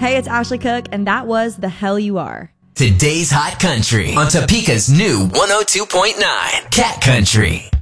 Hey, it's Ashley Cook, and that was The Hell You Are. Today's Hot Country on Topeka's new 102.9 Cat Country.